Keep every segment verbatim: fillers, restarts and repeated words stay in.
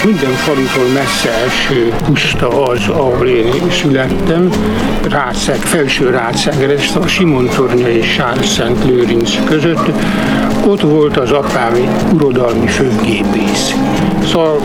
minden falutól messze eső puszta az, ahol én születtem, Ráceg, Felső Rácegreszt, a Simontornya és Sárszent Lőrinc között. Ott volt az apám urodalmi főgépész. Szóval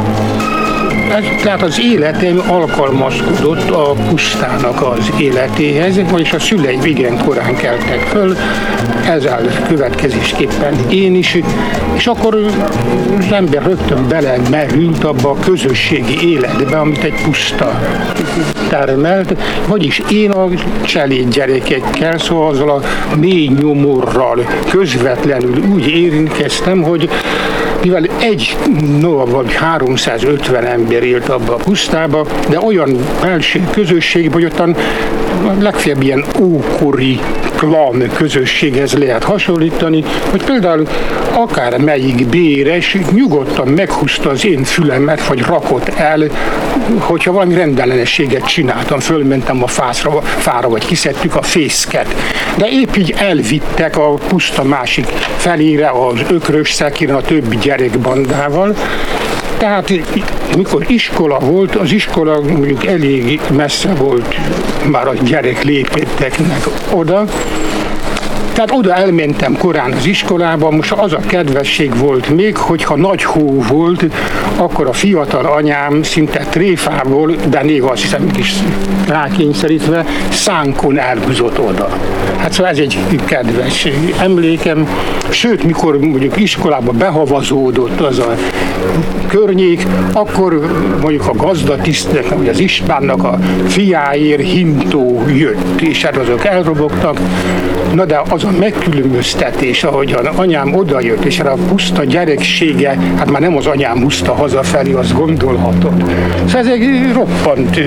ez, tehát az életem alkalmazkodott a pusztának az életéhez, vagyis a szüleim igen korán keltek föl, ezzel következésképpen én is, és akkor az ember rögtön belemerült abba a közösségi életbe, amit egy puszta termelt, vagyis én a cseléd gyerekekkel, szóval azzal a mély nyomorral közvetlenül úgy érintkeztem, hogy mivel egy no, vagy háromszázötven ember élt abba a pusztába, de olyan belső közösség, hogy ottan legfeljebb ilyen ókori klan közösséghez lehet hasonlítani, hogy például akár melyik béres nyugodtan meghúzta az én fülemet, vagy rakott el, hogyha valami rendellenességet csináltam, fölmentem a fászra, fára, vagy kiszedtük a fészket. De épp így elvittek a puszta másik felére az ökrös szekén a többi gyerekbandával. Tehát mikor iskola volt, az iskola mondjuk elég messze volt, már a gyerek lépetteknek oda. Tehát oda elmentem korán az iskolába, most az a kedvesség volt még, hogyha nagy hó volt, akkor a fiatal anyám szinte tréfából, de néha azt hiszem is rákényszerítve, szánkon elhúzott oda. Hát szóval ez egy kedves emlékem. Sőt, mikor mondjuk iskolába behavazódott az a környék, akkor mondjuk a gazdatisztnek, vagy az Istvánnak a fiáért hintó jött, és hát azok elrobogtak. Na de az a megkülönböztetés, ahogyan anyám odajött, és a puszta gyereksége, hát már nem az anyám húzta hazafelé, azt gondolhatod. Szóval ez egy roppant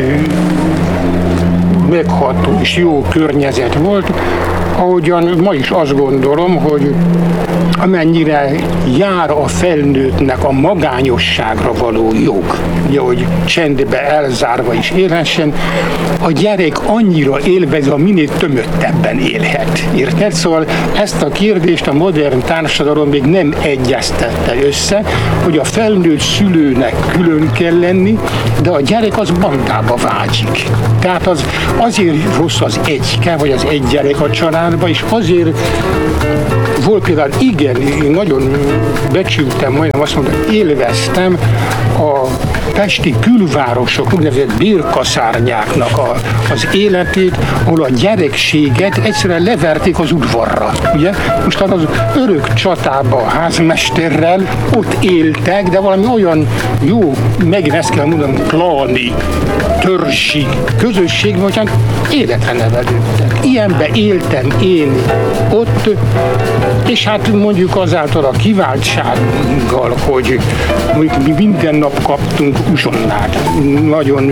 megható és jó környezet volt, ahogyan ma is azt gondolom, hogy amennyire jár a felnőttnek a magányosságra való jog, ugye, hogy csendbe elzárva is élhessen, a gyerek annyira élvez, a minél tömöttebben élhet. Érted? Szóval ezt a kérdést a modern társadalom még nem egyeztette össze, hogy a felnőtt szülőnek külön kell lenni, de a gyerek az bandába vágyik. Tehát az azért rossz az egyke, vagy az egy gyerek a családba, és azért volt például igen, én nagyon becsültem, majdnem azt mondom, élveztem a pesti külvárosok, úgynevezett bérkaszárnyáknak a, az életét, ahol a gyerekséget egyszerűen leverték az udvarra. Ugye? Most az örök csatába a házmesterrel ott éltek, de valami olyan jó, megint ezt kell mondanom, kláni, törzsi közösség, hogy életre nevelődtek. Ilyenbe éltem én ott, és hát mondjuk azáltal a kiváltsággal, hogy mi minden nap kaptunk uzsonnát, nagyon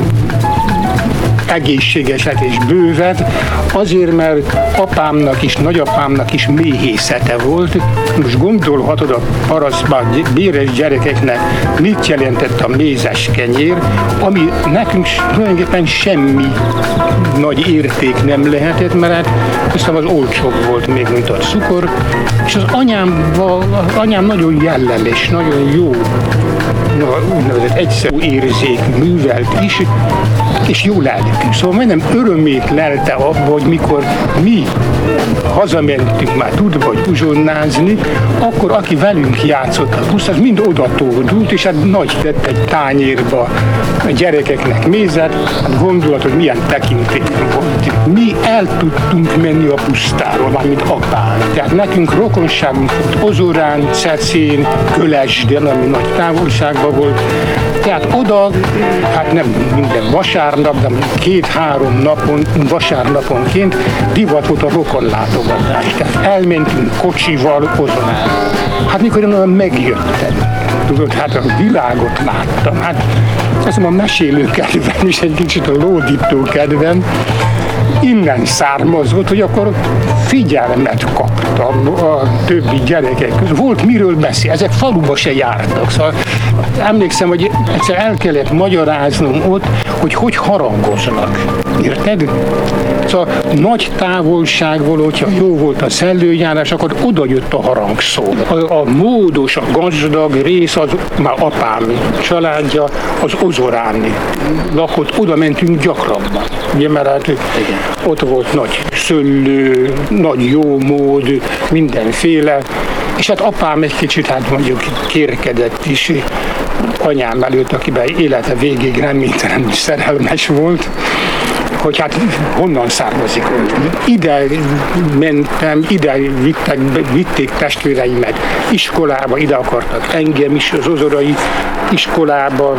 egészségeset és bővet, azért, mert apámnak is, nagyapámnak is méhészete volt. Most gondolhatod a parasztban béres gyerekeknek, mit jelentett a mézes kenyér, ami nekünk tulajdonképpen semmi nagy érték nem lehetett, mert hát hiszem az olcsóbb volt még, mint a cukor, és az anyám, az anyám nagyon jellelés, nagyon jó, úgynevezett egyszerű érzék művelt is, és jó lelkű. Szóval majdnem örömét lelte abba, hogy mikor mi hazamentünk már tudva, hogy uzsonnázni, akkor aki velünk játszott a puszt, az mind odatódult, és hát nagy tett egy tányérba a gyerekeknek mézet, hát gondolat, hogy milyen tekintélyem volt. Mi el tudtunk menni a pusztáról, mármint apán. Tehát nekünk rokonságunk volt Ozorán, Cecén, Kölesden, ami nagy távolságban volt. Tehát oda, hát nem minden vasárnap, de két-három napon, vasárnaponként divat volt a rokonlátogatás. Tehát elmentünk kocsival Ozorán. Hát mikor én olyan megjöttem, tudod, hát a világot láttam. Hát azt hiszem a mesélő kedvem is egy kicsit a lódító kedvem. innen származott, hogy akkor figyelmet kaptam a többi gyerekek között. Volt miről beszél, ezek faluba se jártak. Szóval emlékszem, hogy egyszer el kellett magyaráznom ott, hogy hogy harangoznak. Érted? Szóval nagy távolságból, hogyha jó volt a szellőjárás, akkor oda jött a harangszó. A, a módos, a gazdag rész az már apám családja, az Ozoráni lakott, oda mentünk gyakrabban. Ugye, mert hát ott volt nagy szöllő, nagy jómód, mindenféle, és hát apám egy kicsit, hát mondjuk kérkedett is anyám előtt, akiben élete végig reménytelenül szerelmes volt, hogy hát honnan származik. Ide mentem, ide vittek, vitték testvéreimet iskolába, ide akartak engem is az ozorai iskolába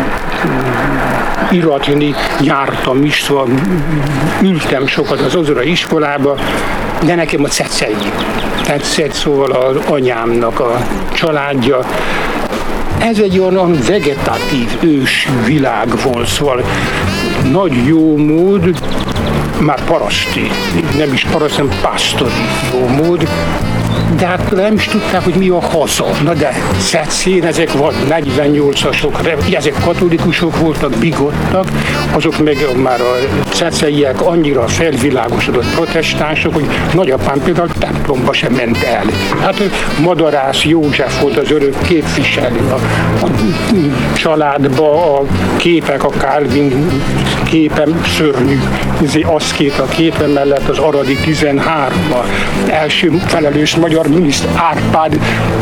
iratni, jártam is, szóval ültem sokat az ozorai iskolába, de nekem a Cecei tetszett, szóval az anyámnak a családja. Ez egy olyan vegetatív ős világ volt, szóval nagy jómód, már paraszti, nem is paraszt, hanem pásztori jómód, de hát nem is tudták, hogy mi a haza. Na de Szecén ezek vagy negyvennyolcasok, ezek katolikusok voltak, bigottak, azok meg már a ceceiek annyira felvilágosodott protestánsok, hogy nagyapám például templomba sem ment el. Hát Madarász József volt az örök képviselő a, a családba, a képek, a Calvin képe szörnyű, aszkét a képe mellett az Aradi tizenhárom, első felelős magyar miniszter Árpád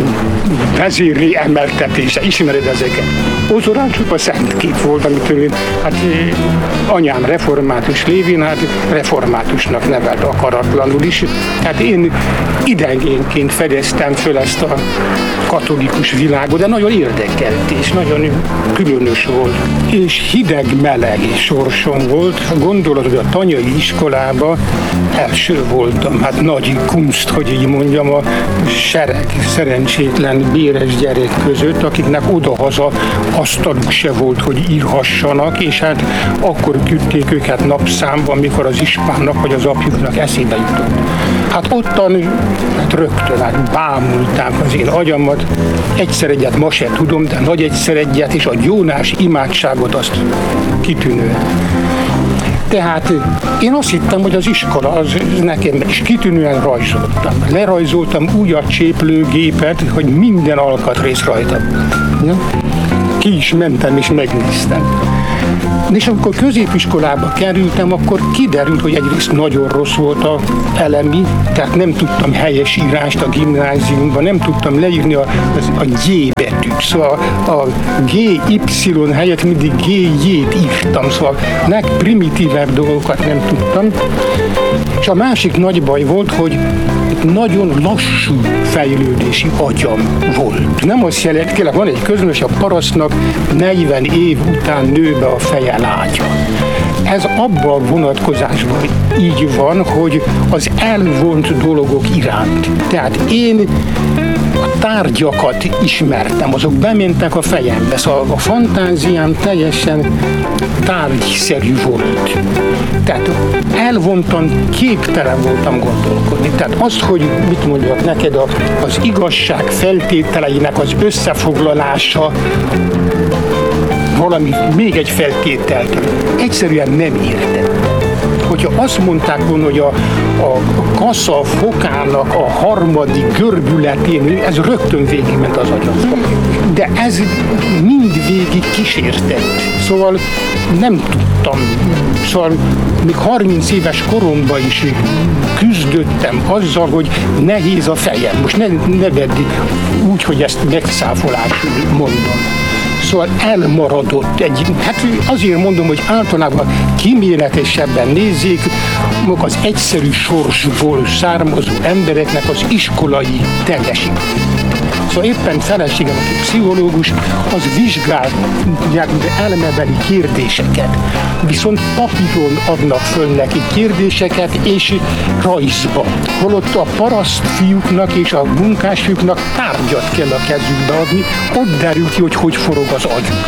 vezéri emeltetése, ismered ezeket. Ozorán csupa szent kép volt, amitől én, hát anyám református lévén, hát reformátusnak nevelt akaratlanul is. Tehát én idegénként fedeztem föl ezt a katolikus világot, de nagyon érdekelt és nagyon különös volt. És hideg-meleg sorsom volt. Gondolod, hogy a tanyai iskolában első voltam, hát nagy kunst, hogy így mondjam, a sereg szerencsétlen béres gyerek között, akiknek odahaza asztaluk se volt, hogy írhassanak, és hát akkor küldték őket napszámba, amikor az ispánnak vagy az apjuknak eszébe jutott. Hát ottan hát rögtön hát bámulták az én agyamat, egyszer egyet ma se tudom, de nagy egyszer egyet, és a gyónás imádságot azt kitűnően. Tehát én azt hittem, hogy az iskola az nekem is kitűnően rajzoltam. Lerajzoltam úgy a cséplőgépet, hogy minden alkatrész rajta. Ja? Ki is mentem és megnéztem. És amikor középiskolába kerültem, akkor kiderült, hogy egyrészt nagyon rossz volt a elemi, tehát nem tudtam helyes írást a gimnáziumban, nem tudtam leírni a, a G betűt, szóval a gé ipszilon helyett mindig gé jét írtam, szóval legprimitívebb dolgokat nem tudtam. És a másik nagy baj volt, hogy nagyon lassú fejlődési agyam volt. Nem azt jelenti, kérlek, van egy közös, a parasztnak negyven év után nő be a feje lágya. Ez abban a vonatkozásban így van, hogy az elvont dolgok iránt. Tehát én a tárgyakat ismertem, azok bementek a fejembe, szóval a fantáziám teljesen tárgyszerű volt. Tehát elvontan képtelen voltam gondolkodni. Tehát azt, hogy mit mondjak neked, a, az igazság feltételeinek az összefoglalása, valami, még egy feltételt, egyszerűen nem értem. Hogyha azt mondták volna, hogy a, a kassa fokának a harmadik görbületén, ez rögtön végigment az agyam. De ez mind végig kísértett. Szóval nem tudtam. Szóval még harminc éves koromban is küzdöttem azzal, hogy nehéz a fejem. Most ne, ne vedd úgy, hogy ezt megszáfolásul mondom. Szóval elmaradott egy, hát azért mondom, hogy általában kíméletesebben nézzék, az egyszerű sorsból származó embereknek az iskolai teljesítményt. Szóval éppen feleségem, aki pszichológus, az vizsgálják elmebeli kérdéseket, viszont papíron adnak föl neki kérdéseket és rajzba. Holott a paraszt fiúknak és a munkásfiúknak tárgyat kell a kezükbe adni, ott derül ki, hogy hogy forog az agy.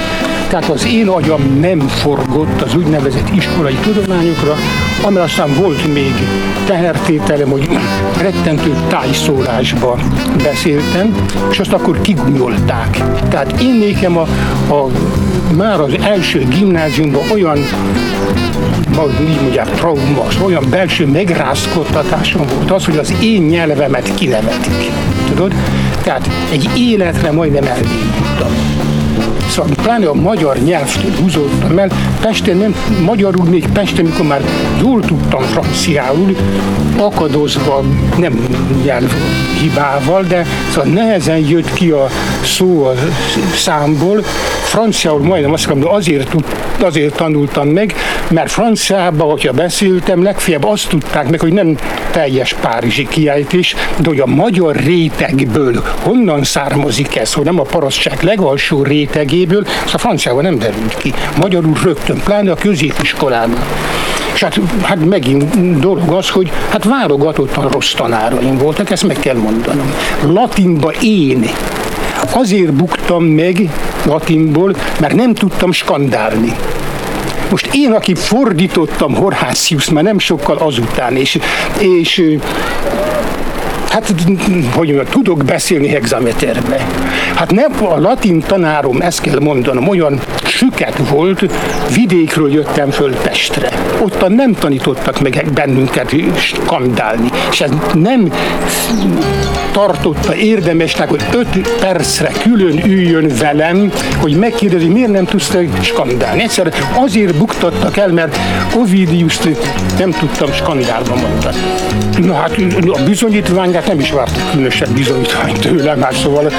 Tehát az én agyam nem forgott az úgynevezett iskolai tudományokra, amely aztán volt még tehertételem, hogy rettentő tájszólásba beszéltem, és azt akkor kigunyolták. Tehát én nékem a, a, már az első gimnáziumban olyan, így mondják, trauma, olyan belső megrázkodtatásom volt az, hogy az én nyelvemet kinevetik. Tudod? Tehát egy életre majdnem elvédültem. Szóval pláne a magyar nyelvtől húzódtam el. Pesten nem, magyarul még Pesten, mikor már jól tudtam franciául, akadozva, nem nyelvhibával, de szóval nehezen jött ki a szó a számból. Franciául majdnem azt mondom, de azért, azért tanultam meg, mert franciában, hogyha beszéltem, legfeljebb azt tudták meg, hogy nem teljes párizsi kiejtés, de hogy a magyar rétegből honnan származik ez, hogy nem a parasztság legalsó rétegéből, az a franciában nem derült ki. Magyarul rögtön, pláne a középiskolában. És hát, hát megint dolog az, hogy hát válogatottan rossz tanáraim voltak, ezt meg kell mondanom. Latinba én azért buktam meg latinból, mert nem tudtam skandálni. Most én, aki fordítottam Horatiuszt már nem sokkal azután, és, és hát, hogy mondjam, tudok beszélni hexameterbe. Hát nem, a latin tanárom, ezt kell mondanom, olyan süket volt, vidékről jöttem föl Pestre. Ottan nem tanítottak meg bennünket skandálni, és ez nem tartotta érdemesnek, hogy öt percre külön üljön velem, hogy megkérdezi, miért nem tudsz skandálni. Egyszer azért buktattak el, mert Ovidiust nem tudtam skandálba mondani. Na hát a bizonyítványát nem is vártak különösebb bizonyítványt tőlem, hát szóval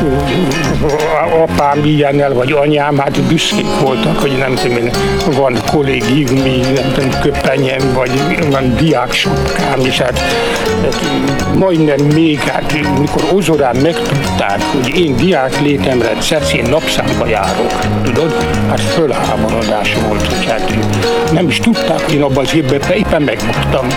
apám ilyennel, vagy anyám, hát büszkék voltak, hogy nem tudom, van kollégiumi, nem tudom, köpenyem, vagy van diáksapkám, és hát, hát majdnem még, hát mikor Ozorán megtudták, hogy én diák létemre Szecén napszámba járok, tudod, hát fölháborodás volt, hogy hát nem is tudták, hogy én abban az évben éppen megbuktam.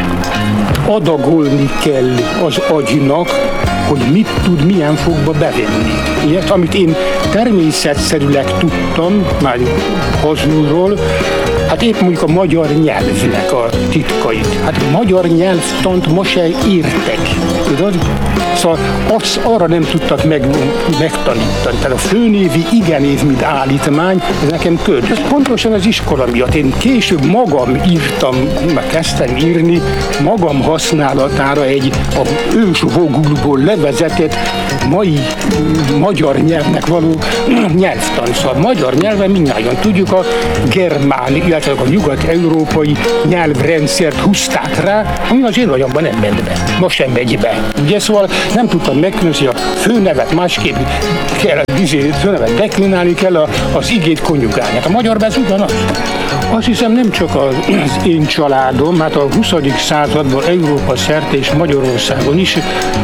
Adagolni kell az agynak, hogy mit tud, milyen fogba bevenni. Ilyet, amit én természetszerűleg tudtam, már hazulról, hát épp mondjuk a magyar nyelvnek a titkait. Hát a magyar nyelvtant ma se értek, tudod? Szóval azt arra nem tudtak meg, megtanítani. Tehát a főnévi igenév, mint állítmány, ez nekem köd. Ez pontosan az iskola miatt. Én később magam írtam, meg kezdtem írni, magam használatára egy a ősvogulból levezetett mai magyar nyelvnek való nyelvtan. Szóval magyar nyelven mindnyájan tudjuk, a germán, illetve a nyugat-európai nyelvrendszert húzták rá, ami az én agyamban nem ment be. Most sem megy be. Ugye, szóval nem tudtam megkülönböztetni, a főnevet másképp kell, a főnevet deklinálni kell, a, az igét konjugálni. A magyarban ez ugyanaz. Azt hiszem nem csak az én családom, hát a huszadik században Európa szerte és Magyarországon is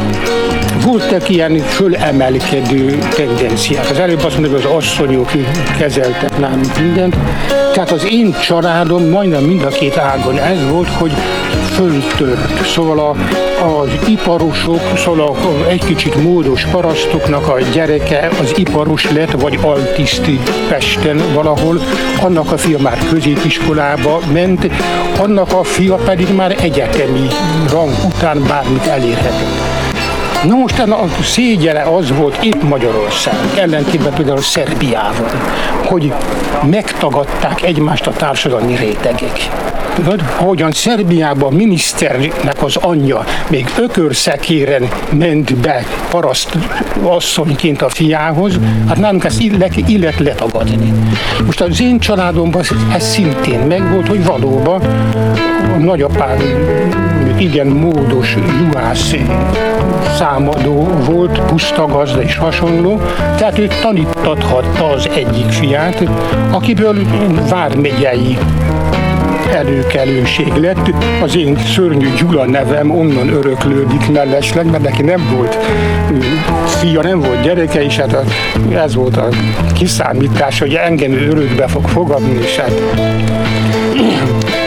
voltak ilyen fölemelkedő tendenciák. Az előbb azt mondom, hogy az asszonyok kezeltek nálunk mindent. Tehát az én családom majdnem mind a két ágon ez volt, hogy föltört. Szóval a, az iparosok, szóval a, egy kicsit módos parasztoknak a gyereke az iparos lett, vagy altiszti Pesten valahol, annak a fia már középiskolába ment, annak a fia pedig már egyetemi rang után bármit elérhetett. Na most a szégyele az volt épp Magyarország, ellentétben például Szerbiával, hogy megtagadták egymást a társadalmi rétegek. Tudod, ahogyan Szerbiában a miniszternek az anyja még ökörszekéren ment be paraszt asszonyként a fiához, hát nálunk ezt illet, illet letagadni. Most az én családomban ez szintén megvolt, hogy valóban a nagyapám igen módos juhász számadó volt, puszta gazda és hasonló, tehát ő tanítathatta az egyik fiát, akiből vármegyei előkelőség lett. Az én szörnyű Gyula nevem onnan öröklődik mellesleg, mert neki nem volt fia, nem volt gyereke, és hát ez volt a kiszámítás, hogy engem örökbe fog fogadni, és hát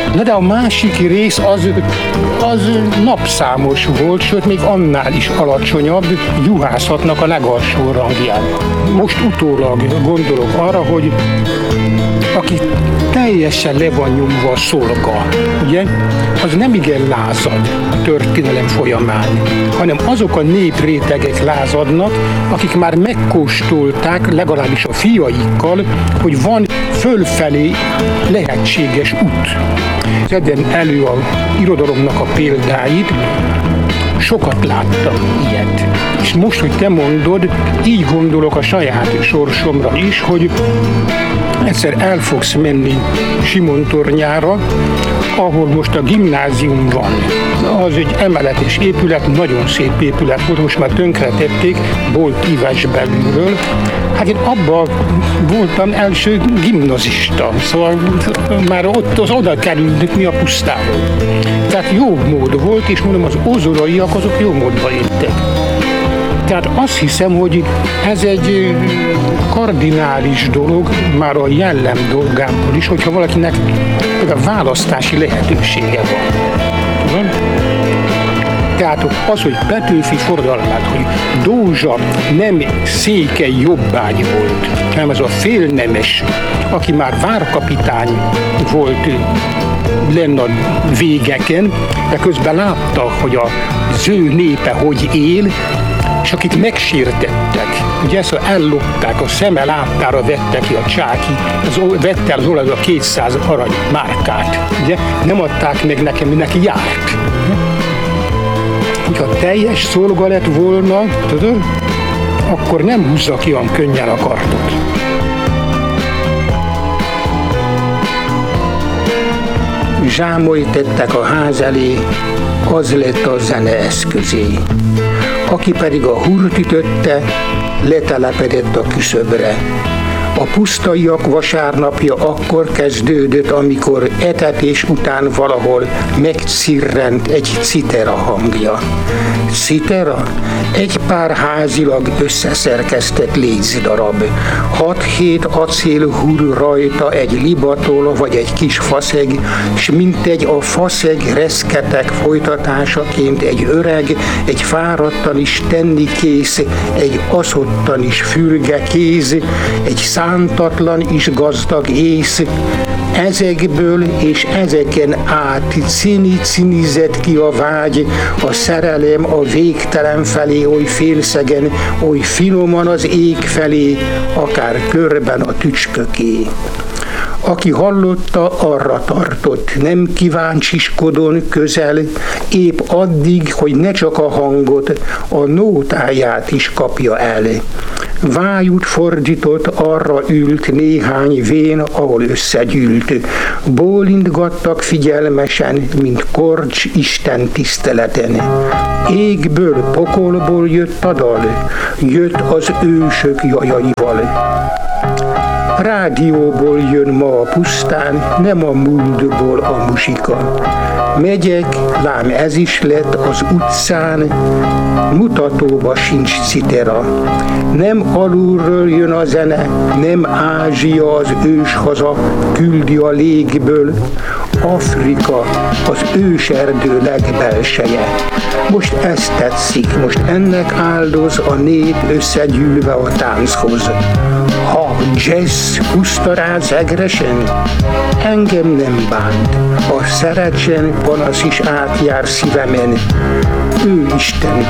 Na de a másik rész az, az napszámos volt, sőt még annál is alacsonyabb, juhászatnak a legalsó rangján. Most utólag gondolok arra, hogy aki teljesen le van nyomva a szolga, ugye, az nem igen lázad a történelem folyamán, hanem azok a néprétegek lázadnak, akik már megkóstolták, legalábbis a fiaikkal, hogy van fölfelé lehetséges út. Szedem elő a irodalomnak a példáit, sokat láttam ilyet. És most, hogy te mondod, így gondolok a saját sorsomra is, hogy egyszer el fogsz menni Simontornyára, ahol most a gimnázium van. Az egy emeletes épület, nagyon szép épület volt, most már tönkretették, bolt íves belülről. Hát én abban voltam első gimnazista, szóval már ott az oda kerültünk mi a pusztából. Tehát jó mód volt, és mondom, az ozoraiak azok jó módba éltek. Tehát azt hiszem, hogy ez egy kardinális dolog, már a jellem dolgából is, hogyha valakinek a választási lehetősége van. Tudom? Tehát az, hogy Petőfi forradalmát, hogy Dózsa nem Székely jobbágy volt, hanem ez a félnemes, aki már várkapitány volt lenne a végeken, de közben látta, hogy az ő népe hogy él, és akit megsértettek, ugye ezt ellopták, a szeme láttára vette ki a csáki, az, vette el az olajba a kétszáz arany márkát, ugye, nem adták meg nekem, neki járt. Hogyha teljes szolga lett volna, tudod, akkor nem húzza ki olyan könnyen a kardot. Zsámolyt tettek a ház elé, az lett a zene eszközé. Aki pedig a hurt ütötte, letelepedett a küszöbre. A pusztaiak vasárnapja akkor kezdődött, amikor etetés után valahol megcirrent egy citera hangja. Citera? Egy pár házilag összeszerkesztett lécdarab. Hat-hét acél húr rajta egy libatol vagy egy kis faszeg, s mintegy a faszeg reszketek folytatásaként egy öreg, egy fáradtan is tenni kész, egy aszottan is fürge kéz, egy szántatlan is gazdag ész, ezekből és ezeken át cini-cinizett ki a vágy, a szerelem a végtelen felé oly félszegen, oly finoman az ég felé, akár körben a tücsköké. Aki hallotta, arra tartott, nem kíváncsiskodon közel, épp addig, hogy ne csak a hangot, a nótáját is kapja el. Vájút fordított, arra ült néhány vén, ahol összegyűlt. Bólintgattak figyelmesen, mint korcs Isten tiszteleten. Égből, pokolból jött a dal, jött az ősök jajaival. Rádióból jön ma a pusztán, nem a múltból a muzsika. Megyek, lám ez is lett az utcán, mutatóba sincs citera. Nem alulról jön a zene, nem Ázsia az őshaza, küldi a légből, Afrika az őserdő legbelseje. Most ez tetszik, most ennek áldoz a nép összegyűlve a tánchoz. Ha jazz puszta rá zegresen, engem nem bánt, a szerecsen panasz is átjár szívemen. Ő Isten